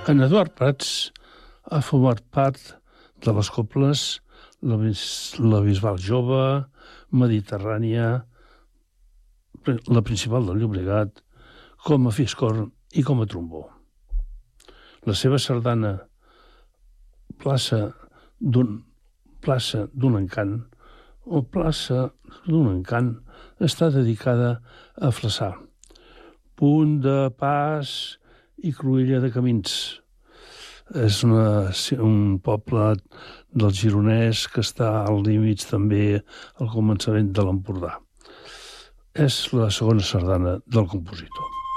En Eduard Prats ha format part de les cobles La Bisbal Jove, Mediterrània, la Principal del Llobregat, com a fiscorn i com a trombó. La seva sardana Plaça d'un encant o Plaça d'un encant està dedicada a Flaçà, punt de pas i cruïlla de camins. És un poble del Gironès que està al límit també al començament de l'Empordà. És la segona sardana del compositor.